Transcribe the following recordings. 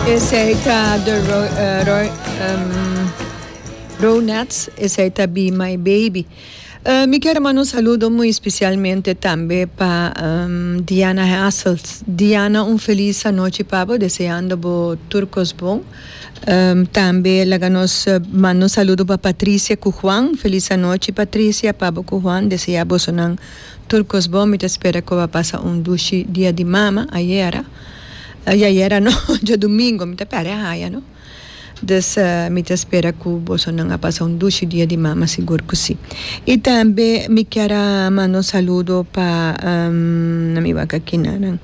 Ese está de Ronettes, ese está Be My Baby. Mi quiero mandar un saludo muy especialmente también para Diana Hassels. Diana, un feliz noche, pavo, deseando bo turcos bon. También le ganos mando un saludo para Patricia Cujuan. Feliz noche, Patricia, pavo Cujuan. Deseamos sonan turcos bon. Me te espera que va a pasar un dushi día de mama ayer. Ayer no, yo domingo, me te espera, no? Dus me te espera que vos não a passar dushi dia de mama, seguro que sim. E também me quero mandar saludo para na minha vaca aqui, não?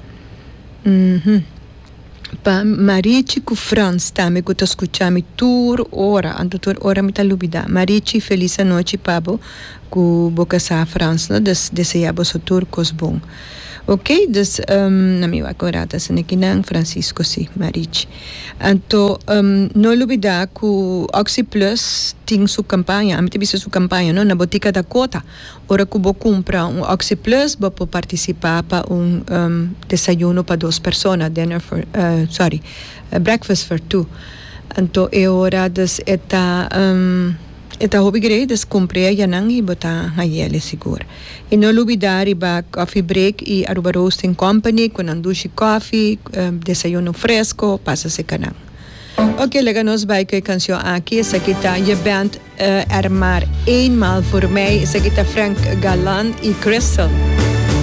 Para Marici com Franz também que estou escutando tour hora me tá lubida. Marici, feliz noite, pabo, que boca sa Franz, no? Desejamos o tour cos bom. Ok, dus na minha corata se nekinang Francisco si Marici. Então, não olvidar que o Oxy Plus tem sua campanha, a gente viu sua campanha, não, na botica da Cota. Ora que vou comprar Oxy Plus, vou participar para desayuno para 2 pessoas, breakfast for 2. Então, é hora dus Eta hobby grade comprei a nang ibota hayele seguro. E não olvidar iba coffee break e Aruba Roasting Company com andushi coffee, desayuno fresco, passa se canang. Ok, lega nos bij que canción aqui, essa aqui tá je bent er maar eenmaal voor mij, essa aqui tá Frank Galan e Crystal.